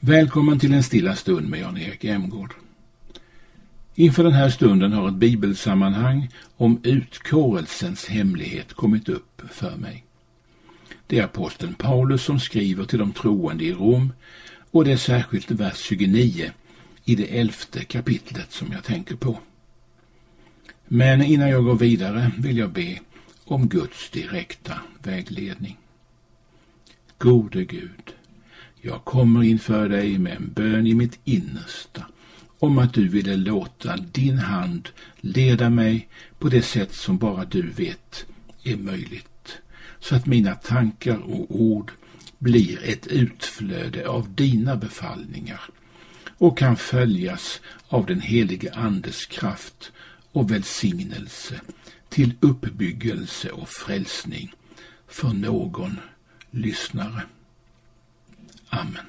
Välkommen till en stilla stund med Jan-Erik Emgård. Inför den här stunden har ett bibelsammanhang om utkårelsens hemlighet kommit upp för mig. Det är aposteln Paulus som skriver till de troende i Rom, och det är särskilt vers 29 i det 11:e kapitlet som jag tänker på. Men innan jag går vidare vill jag be om Guds direkta vägledning. Gode Gud, jag kommer inför dig med en bön i mitt innersta om att du ville låta din hand leda mig på det sätt som bara du vet är möjligt, så att mina tankar och ord blir ett utflöde av dina befallningar och kan följas av den helige Andes kraft och välsignelse till uppbyggelse och frälsning för någon lyssnare. Amen.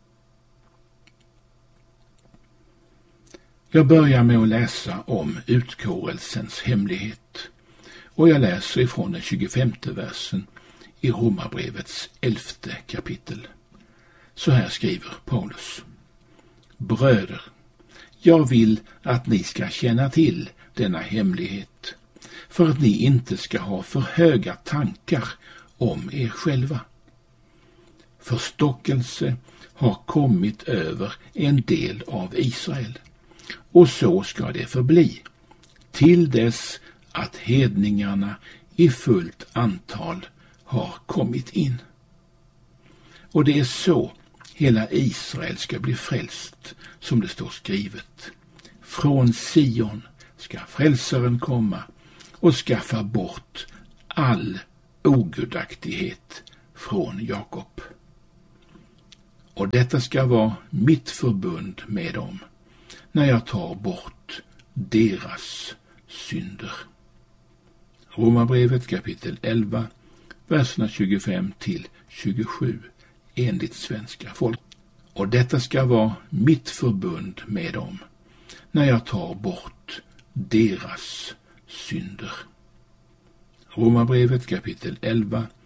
Jag börjar med att läsa om utkårelsens hemlighet, och jag läser ifrån den 25:e versen i Romarbrevets 11:e kapitel. Så här skriver Paulus: Bröder, jag vill att ni ska känna till denna hemlighet, för att ni inte ska ha för höga tankar om er själva. Förstockelse har kommit över en del av Israel, och så ska det förbli, till dess att hedningarna i fullt antal har kommit in. Och det är så hela Israel ska bli frälst, som det står skrivet. Från Sion ska frälsaren komma och skaffa bort all ogudaktighet från Jakob. Och detta ska vara mitt förbund med dem, när jag tar bort deras synder. Romarbrevet kapitel 11, verserna 25 till 27, enligt Svenska folk. Och detta ska vara mitt förbund med dem, när jag tar bort deras synder. Romarbrevet kapitel 11,